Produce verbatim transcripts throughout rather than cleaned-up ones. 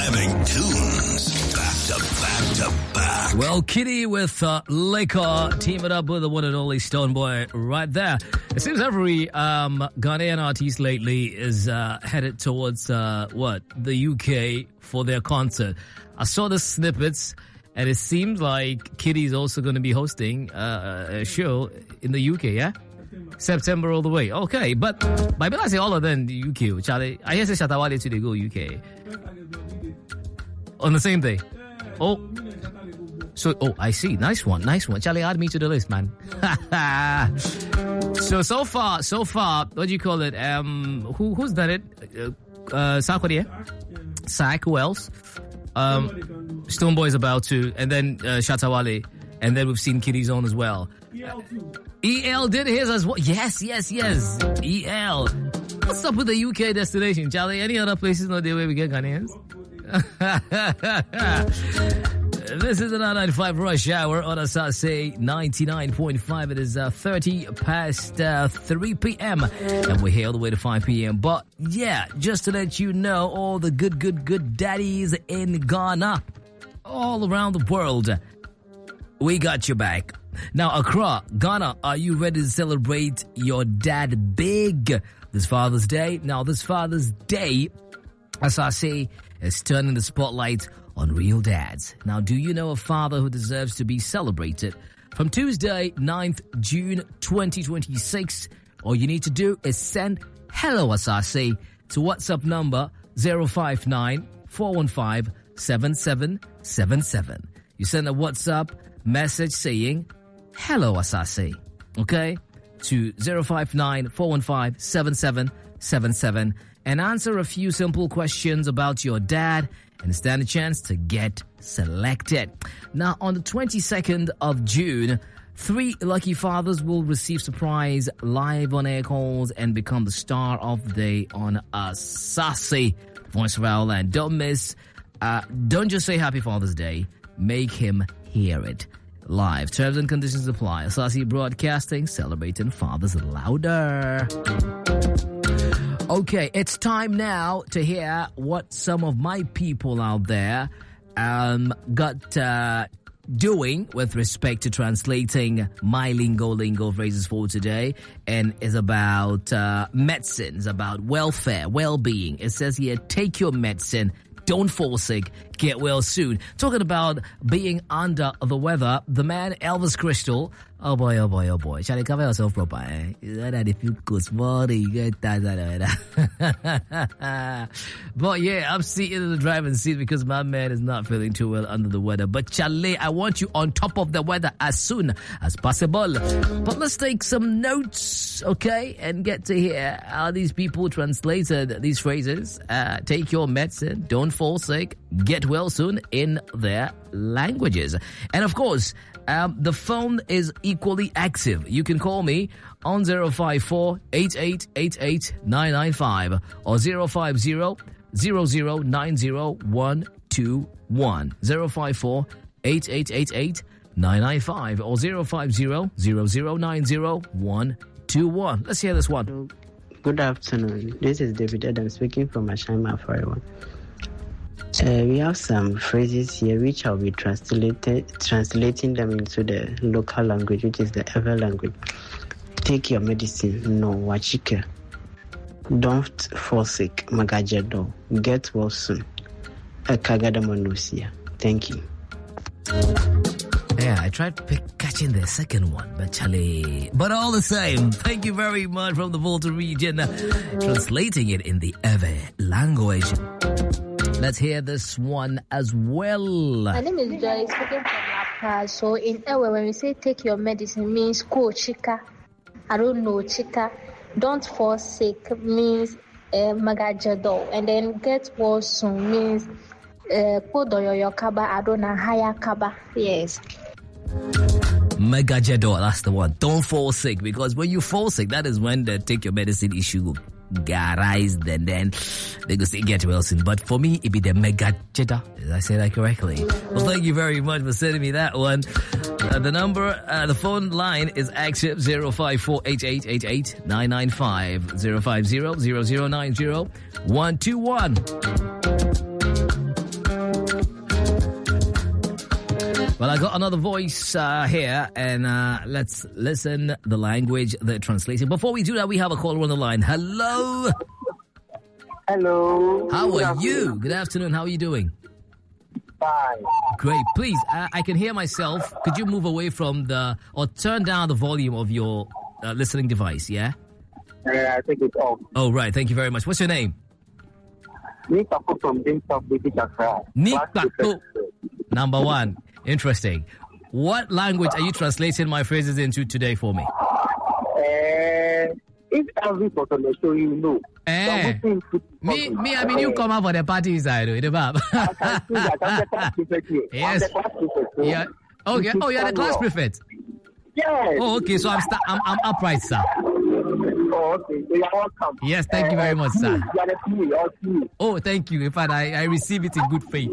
Jamming tunes back to back to back. Well, Kitty with uh, Laker teaming up with the one and only Stonebwoy right there. It seems every um, Ghanaian artist lately is uh, headed towards, uh, what, the U K for their concert. I saw the snippets, and it seems like Kitty's also going to be hosting uh, a show in the U K, yeah? September all the way. Okay, but by I say all of them in the U K, Charlie, I hear say Shatawale to they go U K. On the same day. Oh. So, oh, I see. Nice one. Nice one. Charlie, add me to the list, man. so, so far, so far, what do you call it? Um, who, who's done it? Uh, uh Sarkodie? Sak, who else? Um, Stonebwoy's about to, and then uh, Shatawale, and then we've seen Kitty's on as well. E L too. E L did his as well. Yes, yes, yes. E L. What's up with the U K destination, Charlie? Any other places not the way we get Ghanaians? This is the nine ninety-five Rush Hour on Asase ninety-nine point five. It is uh, thirty past uh, three p.m. and we're here all the way to five p.m. But yeah, just to let you know, all the good, good, good daddies in Ghana, all around the world, we got your back. Now, Accra, Ghana, are you ready to celebrate your dad big this Father's Day? Now, this Father's Day, as I say, is turning the spotlight on real dads. Now, do you know a father who deserves to be celebrated? From Tuesday, ninth June twenty twenty-six, all you need to do is send hello, as I say, to WhatsApp number zero five nine, four one five, seven seven seven seven. You send a WhatsApp message saying hello, Asase, okay, to zero five nine, four one five, seven seven seven seven and answer a few simple questions about your dad and stand a chance to get selected. Now, on the twenty-second of June, three lucky fathers will receive surprise live on air calls and become the star of the day on Asase, Voice of Our Land. Don't miss, uh, don't just say Happy Father's Day, make him hear it. Live. Terms and conditions apply. Asase Broadcasting, celebrating fathers louder. Okay, it's time now to hear what some of my people out there um, got uh, doing with respect to translating my lingo lingo phrases for today, and is about uh, medicine, it's about welfare, well-being. It says here, take your medicine. Don't fall sick. Get well soon. Talking about being under the weather, the man Elvis Crystal. Oh boy, oh boy, oh boy. Shall I cover yourself proper, eh? That if you go small, you get that. But yeah, I'm sitting in the driving seat because my man is not feeling too well under the weather. But Charlie, I want you on top of the weather as soon as possible. But let's take some notes, okay? And get to hear how these people translated these phrases. Uh, take your medicine. Don't fall sick. Get well soon in their languages. And of course, um, the phone is equally active. You can call me on zero five four, eight eight eight eight, nine nine five or zero five zero, zero zero nine zero one two one. zero five four, eight eight eight eight, nine nine five or zero five zero, zero zero nine zero one two one. Let's hear this one. Good afternoon. This is David Adam speaking from Ashima for everyone. Uh, we have some phrases here which I'll be translated, translating them into the local language, which is the Ewe language. Take your medicine, no, wachike. Don't fall sick, magajedo. Get well soon. Ekagadamonusia. Thank you. Yeah, I tried pick, catching the second one, but Charlie. But all the same, thank you very much from the Volta region, uh, translating it in the Ewe language. Let's hear this one as well. My name is Joy, speaking from Accra. So in Ewe, when we say take your medicine, means go chika. I don't know chika. Don't fall sick means uh, magajado. And then get well soon means podoyo uh, kaba. I don't know higher kaba. Yes. Megajado, that's the one. Don't fall sick, because when you fall sick, that is when the take your medicine issue arise, and then they go say get well soon. But for me, it be the megajada. Did I say that correctly? Well, thank you very much for sending me that one. Uh, the number, uh, the phone line is active zero five four, eight eight eight eight, nine nine five, zero five zero, zero zero nine zero one two one. Well, I got another voice uh, here, and uh, let's listen the language they're translating. Before we do that, we have a caller on the line. Hello. Hello. How are you? Good afternoon. How are you doing? Fine. Great. Please, uh, I can hear myself. Could you move away from the, or turn down the volume of your uh, listening device, yeah? Uh, I think it's off. Oh, right. Thank you very much. What's your name? Nick Paco from Jamestown, British Accra. Nick Paco. Number one. Interesting. What language are you translating my phrases into today for me? Uh, if Elvis was on the show, you know. Eh. So Me, me, I mean, you come out for the party inside, the bab. I can see that. I'm the class prefect here. Yes. I'm the class prefect. So Yeah. Okay. Oh, you're the class prefect. Yes. Oh, okay. So I'm sta- I'm, I'm upright, sir. Oh, okay. So you're welcome. Yes, thank you very much, sir. You are the P A, all P A. Oh, thank you. In fact, I, I receive it in good faith.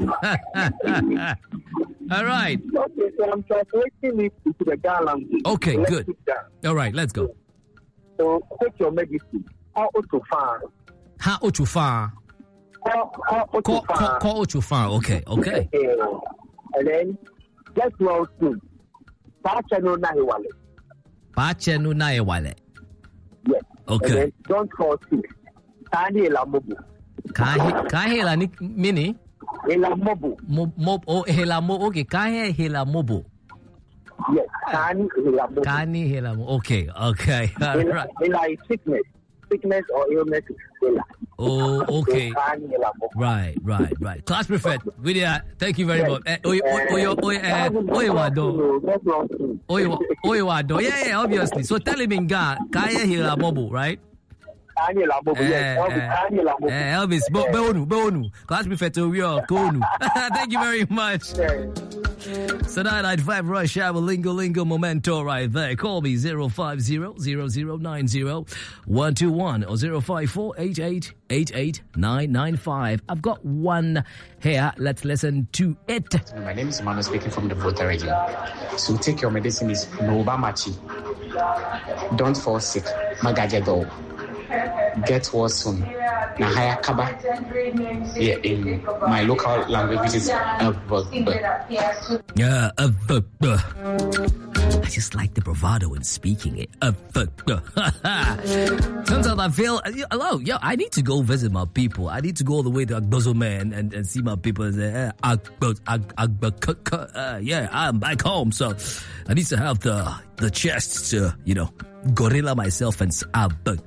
All right. Okay, so I'm translating it into the Ghana language. Okay, Let's good. sit down. All right, let's go. So take your medicine. How to find? Ha ochufa. How how Ko to ko find? ko ochufa. Okay, okay. And then get well soon. Pacha no na hiwale. Pache no na ewale. Yes. Okay. And then don't fall sick. Tani elamobu. Kahe kahe la ni mini Elamobu. mo mo oh hela mo okay kahe hela mobo. Yes. Tani elamobu. Kani hela mo. Okay, okay. All Ela right. ela is sickness. Sickness or illness is ela. Oh, okay. So, Tani elamobu. Right, right, right. Class prefect, with that, thank you very much. Eh, oye, oye, oye, oye, eh, oye, wado. Get well soon. Oye, wa- oye, wado. Yeah, yeah, obviously. So tell him in Ga, kaya hila mobo, right? Tani elamobu. Yes. Elvis, Tani elamobu. eh, Elvis, bo, beonu, beonu. Class prefect, we are konu. Thank you very much. Yes. So nine nine five Rush Hour Lingo Lingo Momento right there. Call me zero five zero zero zero nine zero one two one or zero five four eight eight eight eight nine nine five. I've got one here. Let's listen to it. My name is Emmanuel speaking from the Volta region. So take your medicine is Noba Machi. Don't fall sick. Magajedo. Get well soon. Nahaya Kaba. Yeah, in my local language, which is Elba. Yeah, uh, uh, uh. I just like the bravado in speaking it. Uh, uh, uh. Turns out I feel, uh, hello, yo, I need to go visit my people. I need to go all the way to Agbozo and, and, and see my people and say, eh, Agbo- Ag- Agbo- uh, yeah, I'm back home. So I need to have the the chest to, you know, gorilla myself and say,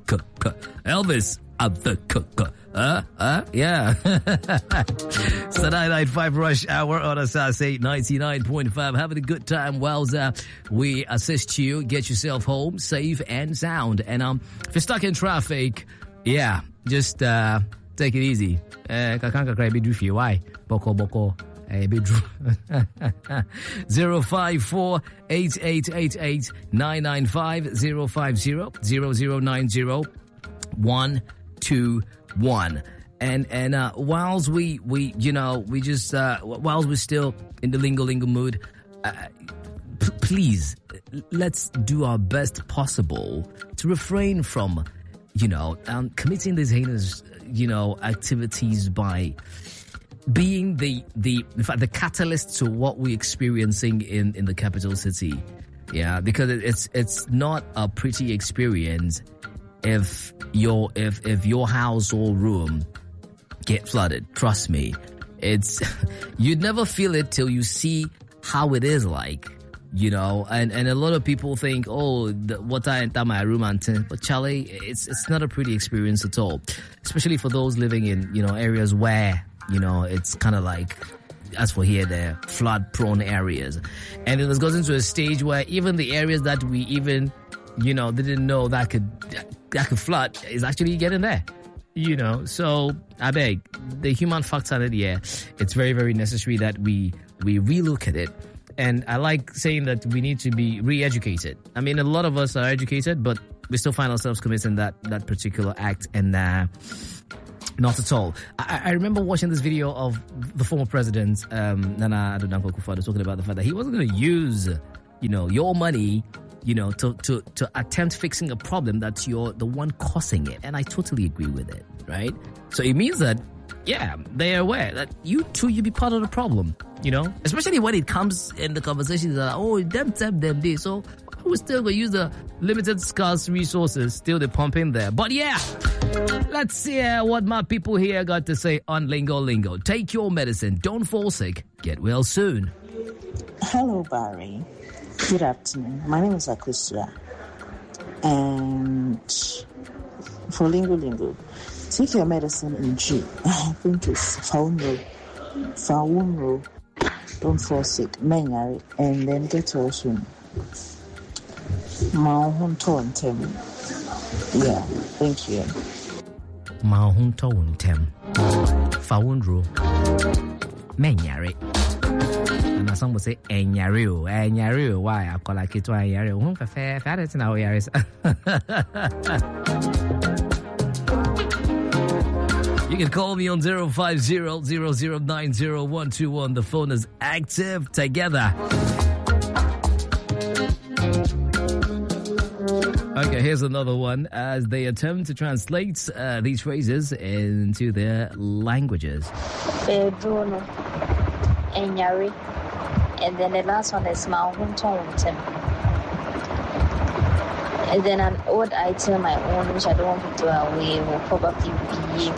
Elvis, uh, uh, yeah. So nine nine five Rush Hour on Asase ninety-nine point five. Having a good time whilst uh, we assist you get yourself home safe and sound. And um, if you're stuck in traffic, yeah, just uh, take it easy. Kakanka cry be for you. Why? Boko boko. Zero five four eight eight eight eight nine nine five zero five zero zero zero nine zero one two one. And and uh, whilst we we you know we just uh, whilst we're still in the lingo lingo mood, uh, p- please let's do our best possible to refrain from you know um, committing these heinous you know activities by being the the in fact the catalyst to what we're experiencing in in the capital city. Yeah, because it, it's it's not a pretty experience if your if if your house or room get flooded. Trust me, it's you'd never feel it till you see how it is like, you know. And and a lot of people think, oh, the, what I enter my room and but Charlie, it's it's not a pretty experience at all, especially for those living in you know areas where you know it's kind of like. As for here, they're flood-prone areas. And it has gotten to a stage where even the areas that we even, you know, didn't know that could that could flood is actually getting there. You know, so I beg, the human factor in it, yeah, it's very, very necessary that we we relook at it. And I like saying that we need to be re-educated. I mean, a lot of us are educated, but we still find ourselves committing that that particular act, and uh, not at all. I, I remember watching this video of the former president, um, Nana Addo Dankwa Akufo-Addo, talking about the fact that he wasn't going to use, you know, your money, you know, to, to, to attempt fixing a problem that you're the one causing it. And I totally agree with it, right? So it means that, yeah, they're aware that you too, you be part of the problem. you know, especially when it comes in the conversations that, oh, them, them, them, they. So we're still going to use the limited scarce resources still to pump in there. But yeah, let's see uh, what my people here got to say on Lingo Lingo. Take your medicine. Don't fall sick. Get well soon. Hello, Barry. Good afternoon. My name is Akusra. And for Lingo Lingo, take your medicine in G. I think it's Faunro. Faunro. Don't fall sick. Menyari. And then get well soon. Mahunto and Tem. Yeah, thank you. Mahunto and Tem. Faunro. Menyari. And some would say, Enyaru, Enyaru. Why? I call like it to Enyaru. Whom for fair, fair, it's now Yaris. You can call me on zero five zero zero zero nine zero one two one. The phone is active together. Okay, here's another one as they attempt to translate uh, these phrases into their languages. Pedro, Enyari. And then the last one is Mahuntontum. And then an odd item, my own, which I don't want to throw away, will probably be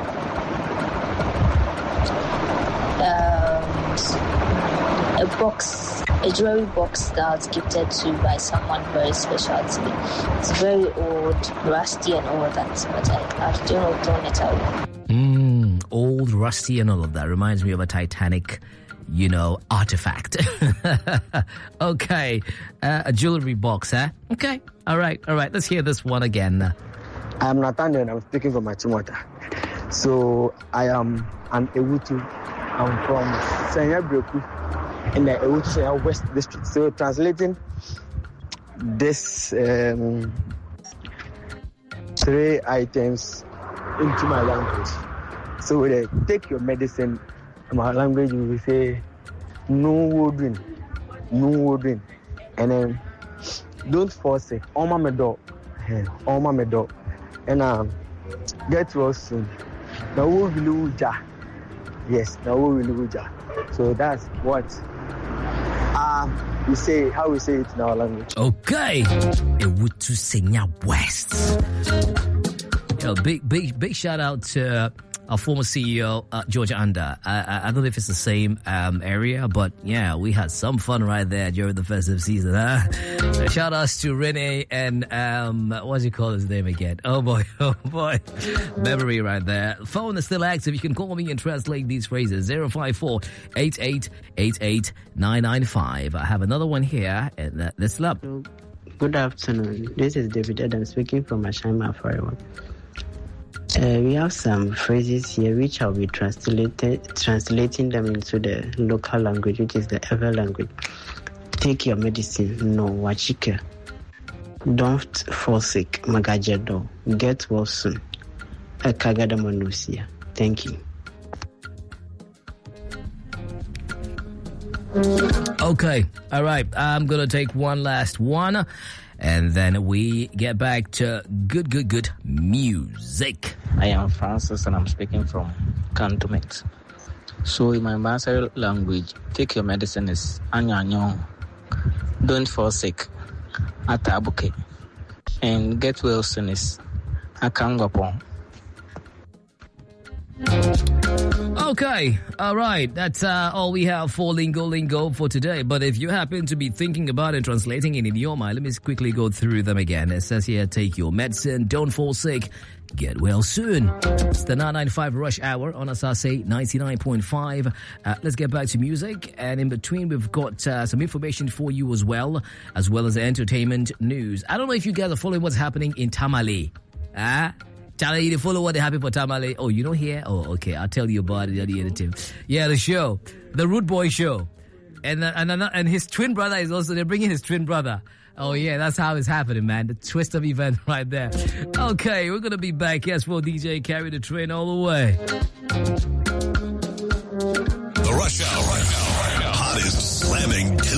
um, a box, a jewelry box that was gifted to by someone very special to me. It's very old, rusty and all that, but I, I still not thrown it away. Mm, old, rusty and all of that. Reminds me of a Titanic, you know, artifact. Okay, uh, a jewelry box, huh? Okay, all right, all right. Let's hear this one again. I'm Nathaniel and I'm speaking from Machimota. So I am an Ewutu. I'm from Senya Breku in the Ewutu Senya West District. So translating this um, three items into my language. So uh, take your medicine. In my language, we will say no wording, no wording, and then don't force it. Oma me do, oma me do, and um, get well soon. Now we will lose ja. Yes, now we will lose ja. So that's what um we say. How we say it in our language. Okay, Ewutu Senya West. Yo, big, big, big shout out to our former C E O, uh, George Anda. I, I, I don't know if it's the same um, area, but yeah, we had some fun right there during the festive season. Huh? So shout outs to Rene and, um, what's he call his name again? Oh boy, oh boy. Memory right there. Phone is still active. You can call me and translate these phrases. zero five four eight eight eight eight nine nine five. I have another one here. And uh, let's love. Good afternoon. This is David Adam speaking from Ashima Forever. Uh, we have some phrases here which I'll be translated, translating them into the local language, which is the Ewe language. Take your medicine, no wachike. Don't fall sick, magajedo. Get well soon. Ekagada manusia. Thank you. Okay, all right. I'm going to take one last one. And then we get back to good, good, good music. I am Francis and I'm speaking from Cantonment. So in my Maasai language, take your medicine is anyanyo. Don't fall sick. Atabuke. And get well soon is akangapon. Okay, all right. That's uh, all we have for Lingo Lingo for today. But if you happen to be thinking about it, translating it in your mind, let me quickly go through them again. It says here, take your medicine, don't fall sick, get well soon. It's the nine ninety-five Rush Hour on Asase ninety-nine point five. Uh, let's get back to music. And in between, we've got uh, some information for you as well, as well as the entertainment news. I don't know if you guys are following what's happening in Tamale. Ah? Uh, Charlie, you follow what happened for Tamale? Oh, you don't hear? Oh, okay. I'll tell you about it. The editing. Yeah, the show, the Rude Boy show, and uh, and and his twin brother is also. They're bringing his twin brother. Oh yeah, that's how it's happening, man. The twist of event right there. Okay, we're gonna be back. Yes, for D J carry the train all the way. The Rush Hour, hottest slamming